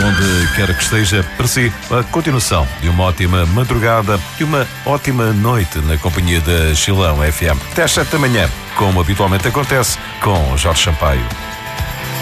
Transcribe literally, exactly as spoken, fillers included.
onde quer que esteja, para si, a continuação de uma ótima madrugada e uma ótima noite na companhia da Chilão F M. Até às sete da manhã, como habitualmente acontece, com Jorge Sampaio.